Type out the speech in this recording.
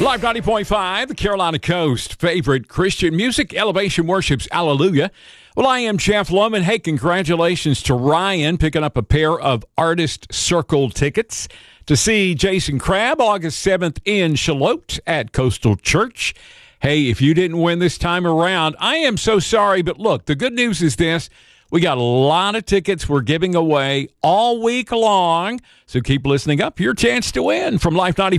Live 90.5, the Carolina Coast favorite Christian music, Elevation Worship's Hallelujah. Well, I am Jeff Loman. Hey, congratulations to Ryan picking up a pair of Artist Circle tickets to see Jason Crabb August 7th in Charlotte at Coastal Church. Hey, if you didn't win this time around, I am so sorry, but look, the good news is this. We got a lot of tickets we're giving away all week long, so keep listening up. Your chance to win from Life 90.